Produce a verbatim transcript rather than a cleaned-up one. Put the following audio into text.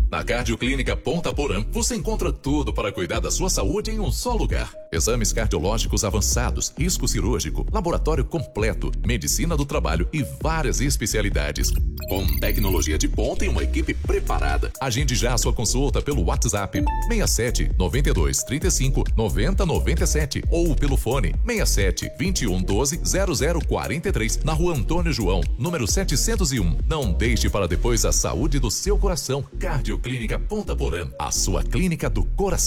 Na Cardioclínica Ponta Porã, você encontra tudo para cuidar da sua saúde em um só lugar. Exames cardiológicos avançados, risco cirúrgico, laboratório completo, medicina do trabalho e várias especialidades. Com tecnologia de ponta e uma equipe preparada. Agende já a sua consulta pelo WhatsApp seis sete nove dois três cinco nove zero nove sete ou pelo fone seis sete vinte e um doze zero zero quarenta e três na Rua Antônio João, número setecentos e um. Não deixe para depois a saúde do seu coração. Cardioclínica Ponta Porã, a sua clínica do coração.